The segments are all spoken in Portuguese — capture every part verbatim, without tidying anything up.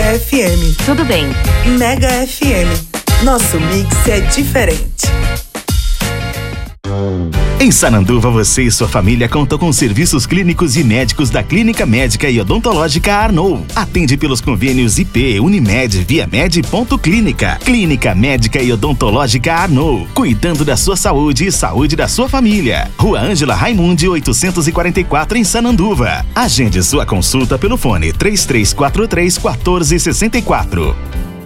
F M. Tudo bem. Mega F M. Nosso mix é diferente. Em Sananduva, você e sua família contam com serviços clínicos e médicos da Clínica Médica e Odontológica Arnold. Atende pelos convênios I P, Unimed, Viamed e Ponto Clínica. Clínica Médica e Odontológica Arnold. Cuidando da sua saúde e saúde da sua família. Rua Ângela Raimundi, oitocentos e quarenta e quatro, em Sananduva. Agende sua consulta pelo fone três três quatro três, um quatro seis quatro.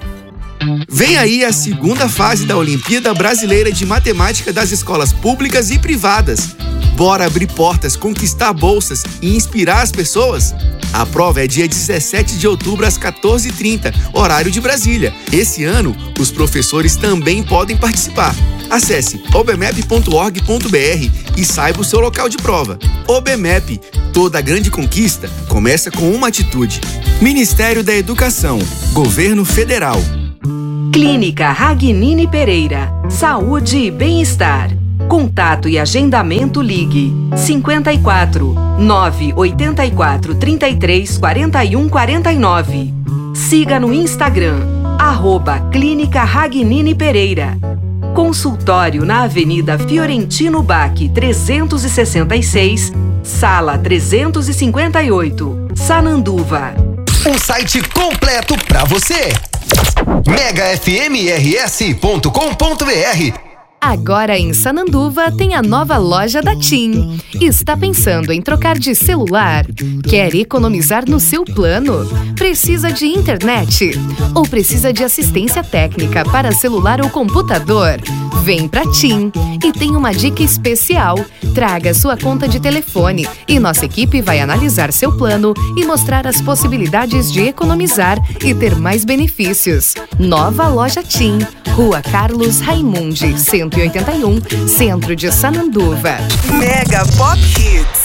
Vem aí a segunda fase da Olimpíada Brasileira de Matemática das escolas públicas e privadas. Bora abrir portas, conquistar bolsas e inspirar as pessoas? A prova é dia dezessete de outubro às quatorze e trinta, horário de Brasília. Esse ano, os professores também podem participar. Acesse obmep ponto org ponto br e saiba o seu local de prova. OBMEP, toda grande conquista começa com uma atitude. Ministério da Educação, Governo Federal. Clínica Ragnini Pereira. Saúde e bem-estar. Contato e agendamento ligue cinquenta e quatro, nove oitenta e quatro, trinta e três, quarenta e um, quarenta e nove. Siga no Instagram, arroba Clínica Ragnini Pereira. Consultório na Avenida Fiorentino Bach, trezentos e sessenta e seis, sala trezentos e cinquenta e oito, Sananduva. Um site completo pra você. mega f m r s ponto com ponto b r. Agora em Sananduva tem a nova loja da TIM. Está pensando em trocar de celular? Quer economizar no seu plano? Precisa de internet? Ou precisa de assistência técnica para celular ou computador? Vem pra TIM e tem uma dica especial. Traga sua conta de telefone e nossa equipe vai analisar seu plano e mostrar as possibilidades de economizar e ter mais benefícios. Nova loja TIM, Rua Carlos Raimundi, cento e oitenta e um, Centro de Sananduva. Mega Pop Hits.